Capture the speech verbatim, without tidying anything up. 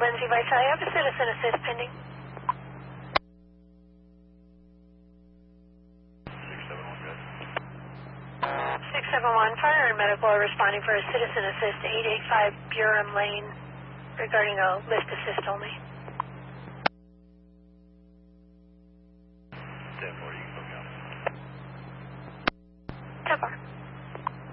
Lindsay Vice, I have a citizen assist pending. six seven one, Fire and Medical are responding for a citizen assist to eight eight five Burham Lane regarding a lift assist only.